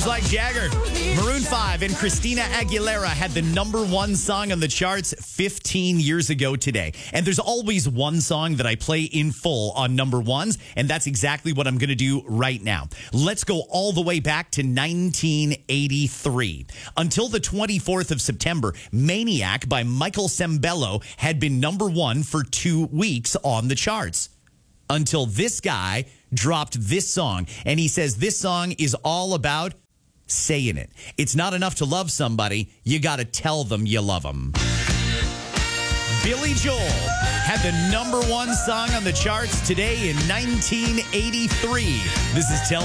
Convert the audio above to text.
Moves Like Jagger. Maroon 5 and Christina Aguilera had the number one song on the charts 15 years ago today. And there's always one song that I play in full on number ones, and that's exactly what I'm going to do right now. Let's go all the way back to 1983. Until the 24th of September, Maniac by Michael Sembello had been number one for 2 weeks on the charts. Until this guy dropped this song, and he says this song is all about saying it. It's not enough to love somebody. You got to tell them you love them. Billy Joel had the number one song on the charts today in 1983. This is Tell